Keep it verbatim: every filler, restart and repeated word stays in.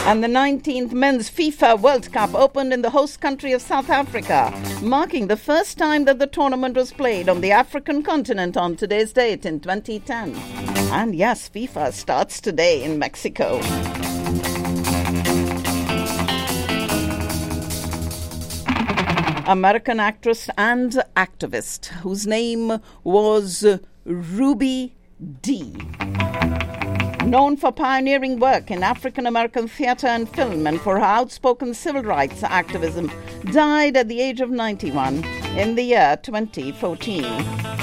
And the nineteenth Men's FIFA World Cup opened in the host country of South Africa, marking the first time that the tournament was played on the African continent on today's date in twenty ten. And yes, FIFA starts today in Mexico. American actress and activist whose name was Ruby Dee, known for pioneering work in African-American theatre and film and for her outspoken civil rights activism, died at the age of ninety-one in the year twenty fourteen.